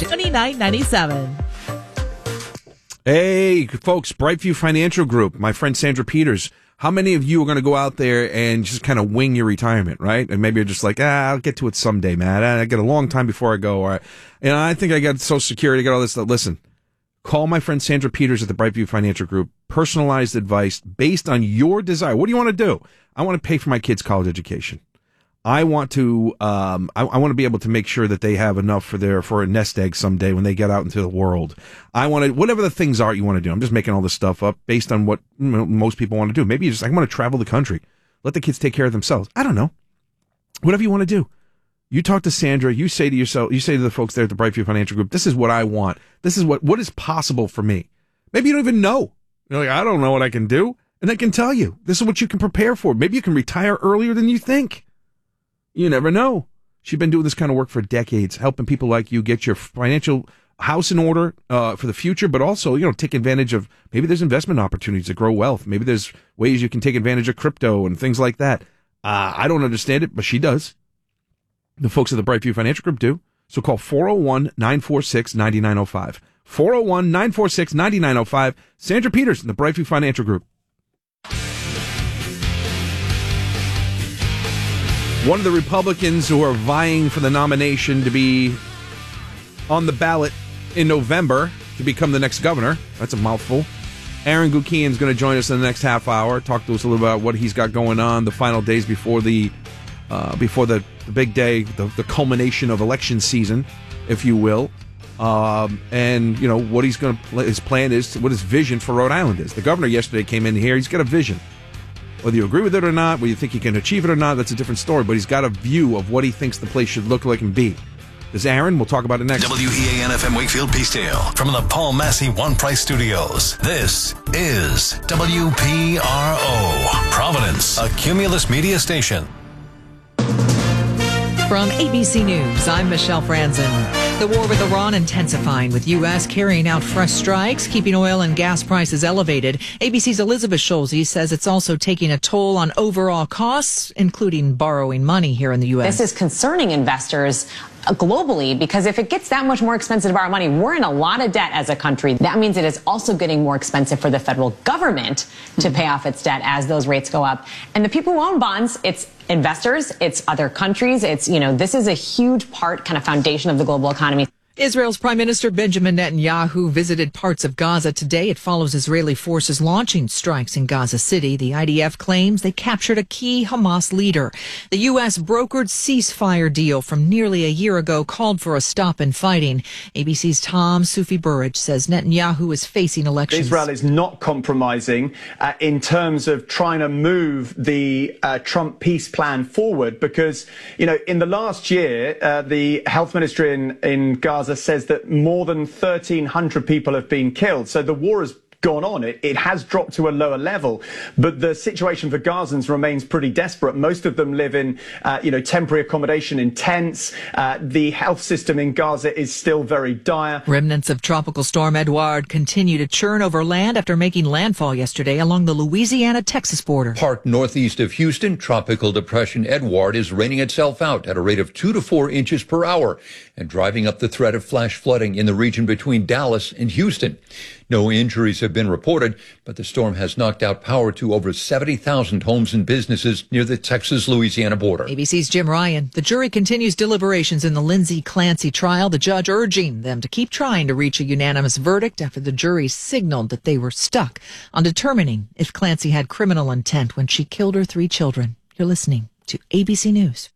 $29.97. Hey, folks, Brightview Financial Group, my friend Sandra Peters. How many of you are going to go out there and just kind of wing your retirement, right? And maybe you're just like, I'll get to it someday, man. I get a long time before I go. Or, I think I got Social Security, I got all this stuff. Listen, call my friend Sandra Peters at the Brightview Financial Group. Personalized advice based on your desire. What do you want to do? I want to pay for my kids' college education. I want to, I want to be able to make sure that they have enough for a nest egg someday when they get out into the world. I want to, whatever the things are you want to do. I'm just making all this stuff up based on what most people want to do. Maybe you just, I want to travel the country. Let the kids take care of themselves. I don't know. Whatever you want to do. You talk to Sandra, you say to yourself, you say to the folks there at the Brightview Financial Group, this is what I want. This is what is possible for me. Maybe you don't even know. You're like, I don't know what I can do. And they can tell you. This is what you can prepare for. Maybe you can retire earlier than you think. You never know. She's been doing this kind of work for decades, helping people like you get your financial house in order for the future, but also, take advantage of, maybe there's investment opportunities to grow wealth. Maybe there's ways you can take advantage of crypto and things like that. I don't understand it, but she does. The folks at the Brightview Financial Group do. So call 401-946-9905. 401-946-9905. Sandra Peters in the Brightview Financial Group. One of the Republicans who are vying for the nomination to be on the ballot in November to become the next governor. That's a mouthful. Aaron Gukian is going to join us in the next half hour. Talk to us a little about what he's got going on the final days before the big day, the culmination of election season, if you will. And what he's going to, his plan is, what his vision for Rhode Island is. The governor yesterday came in here. He's got a vision. Whether you agree with it or not, whether you think he can achieve it or not, that's a different story. But he's got a view of what he thinks the place should look like and be. This is Aaron. We'll talk about it next. WEAN-FM Wakefield Peacedale from the Paul Massey One Price Studios. This is WPRO, Providence, a Cumulus media station. From ABC News, I'm Michelle Franzen. The war with Iran intensifying, with U.S. carrying out fresh strikes, keeping oil and gas prices elevated. ABC's Elizabeth Schulze says it's also taking a toll on overall costs, including borrowing money here in the U.S. This is concerning investors globally, because if it gets that much more expensive to borrow money, we're in a lot of debt as a country. That means it is also getting more expensive for the federal government to pay off its debt as those rates go up. And the people who own bonds, it's investors, it's other countries, it's, this is a huge part, kind of foundation of the global economy. Israel's Prime Minister Benjamin Netanyahu visited parts of Gaza today. It follows Israeli forces launching strikes in Gaza City. The IDF claims they captured a key Hamas leader. The U.S. brokered ceasefire deal from nearly a year ago called for a stop in fighting. ABC's Tom Sufi Burrage says Netanyahu is facing elections. Israel is not compromising in terms of trying to move the Trump peace plan forward because, in the last year, the health ministry in Gaza says that more than 1,300 people have been killed. So the war has gone on. It has dropped to a lower level, but the situation for Gazans remains pretty desperate. Most of them live in, temporary accommodation in tents. The health system in Gaza is still very dire. Remnants of Tropical Storm Edouard continue to churn over land after making landfall yesterday along the Louisiana-Texas border. Parked northeast of Houston, Tropical Depression Edouard is raining itself out at a rate of 2 to 4 inches per hour and driving up the threat of flash flooding in the region between Dallas and Houston. No injuries have been reported, but the storm has knocked out power to over 70,000 homes and businesses near the Texas-Louisiana border. ABC's Jim Ryan. The jury continues deliberations in the Lindsay Clancy trial, the judge urging them to keep trying to reach a unanimous verdict after the jury signaled that they were stuck on determining if Clancy had criminal intent when she killed her 3 children. You're listening to ABC News.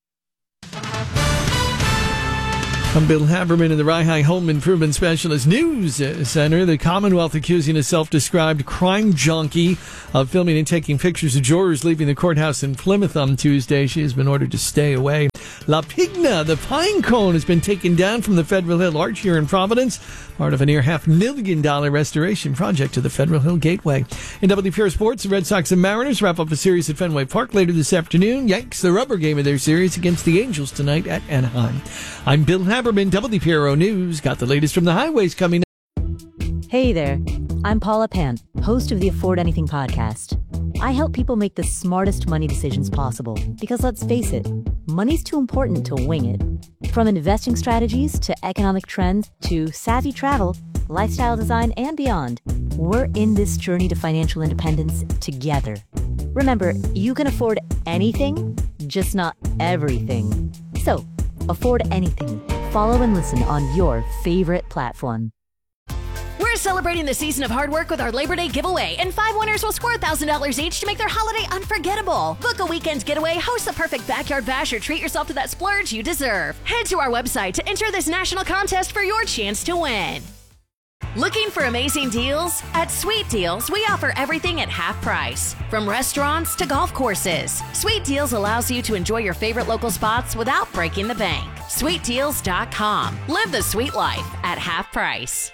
I'm Bill Haberman in the Rye Home Improvement Specialist News Center. The Commonwealth accusing a self-described crime junkie of filming and taking pictures of jurors leaving the courthouse in Plymouth on Tuesday. She has been ordered to stay away. La Pigna, the pine cone, has been taken down from the Federal Hill Arch here in Providence, part of a near $500,000 restoration project to the Federal Hill Gateway. In WPR Sports, the Red Sox and Mariners wrap up a series at Fenway Park later this afternoon. Yanks, the rubber game of their series against the Angels tonight at Anaheim. I'm Bill Haberman, WPRO News. Got the latest from the highways coming up. Hey there, I'm Paula Pan, host of the Afford Anything podcast. I help people make the smartest money decisions possible because, let's face it, money's too important to wing it. From investing strategies to economic trends to savvy travel, lifestyle design, and beyond, we're in this journey to financial independence together. Remember, you can afford anything, just not everything. So, afford anything. Follow and listen on your favorite platform. We're celebrating the season of hard work with our Labor Day giveaway, and 5 winners will score $1,000 each to make their holiday unforgettable. Book a weekend's getaway, host the perfect backyard bash, or treat yourself to that splurge you deserve. Head to our website to enter this national contest for your chance to win. Looking for amazing deals? At Sweet Deals, we offer everything at half price. From restaurants to golf courses, Sweet Deals allows you to enjoy your favorite local spots without breaking the bank. SweetDeals.com. Live the sweet life at half price.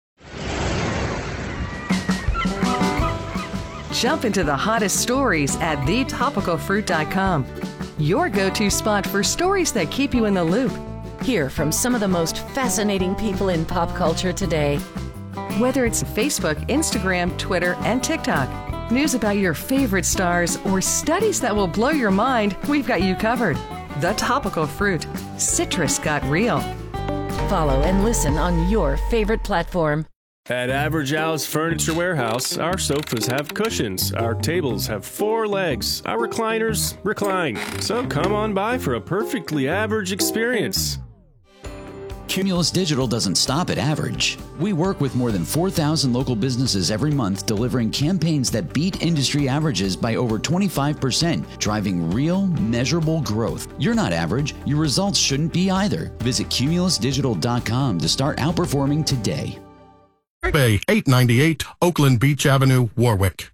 Jump into the hottest stories at thetopicalfruit.com. Your go-to spot for stories that keep you in the loop. Hear from some of the most fascinating people in pop culture today. Whether it's Facebook, Instagram, Twitter, and TikTok, news about your favorite stars, or studies that will blow your mind, we've got you covered. The Topical Fruit. Citrus got real. Follow and listen on your favorite platform. At Average Al's Furniture Warehouse, our sofas have cushions, our tables have 4 legs, our recliners recline. So come on by for a perfectly average experience. Cumulus Digital doesn't stop at average. We work with more than 4,000 local businesses every month, delivering campaigns that beat industry averages by over 25%, driving real, measurable growth. You're not average. Your results shouldn't be either. Visit cumulusdigital.com to start outperforming today. Bay 898 Oakland Beach Avenue, Warwick.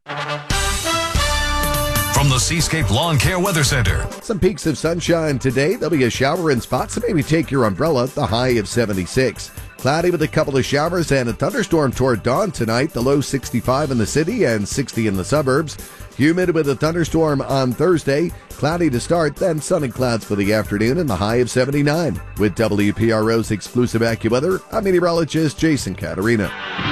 From the Seascape Lawn Care Weather Center. Some peaks of sunshine today. There'll be a shower in spots, so maybe take your umbrella. The high of 76. Cloudy with a couple of showers and a thunderstorm toward dawn tonight. The low 65 in the city and 60 in the suburbs. Humid with a thunderstorm on Thursday. Cloudy to start, then sunny clouds for the afternoon and the high of 79. With WPRO's exclusive AccuWeather, I'm meteorologist Jason Caterina.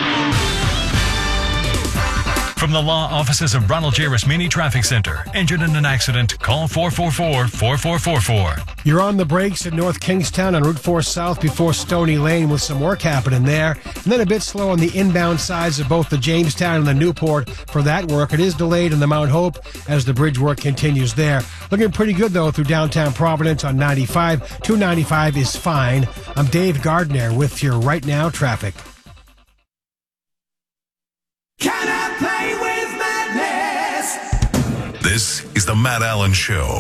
From the law offices of Ronald J. Rasmini Traffic Center. Injured in an accident? Call 444-4444. You're on the brakes at North Kingstown on Route 4 South before Stony Lane with some work happening there. And then a bit slow on the inbound sides of both the Jamestown and the Newport for that work. It is delayed in the Mount Hope as the bridge work continues there. Looking pretty good, though, through downtown Providence on 95. 295 is fine. I'm Dave Gardner with your Right Now traffic. Can I play with madness? This is the Matt Allen Show.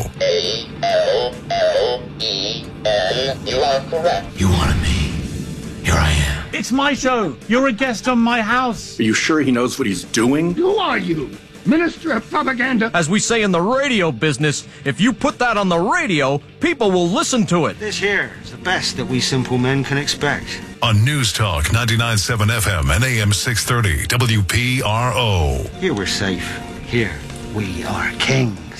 A-L-L-E-N. You are correct. You wanted me. Here I am. It's my show. You're a guest on my house. Are you sure he knows what he's doing? Who are you? Minister of Propaganda. As we say in the radio business, if you put that on the radio, people will listen to it. This here is the best that we simple men can expect. On News Talk 99.7 FM and AM 630 WPRO. Here we're safe. Here we are king.